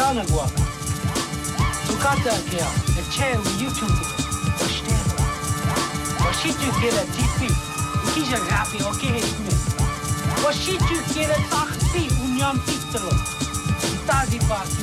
Dana guarda. Tukata che ha, e c'è un YouTube. Lo stelo. Lo sito che la TV. Chi si rapi o che è me. Lo sito che la TV, un yam titolo. Sta di parte.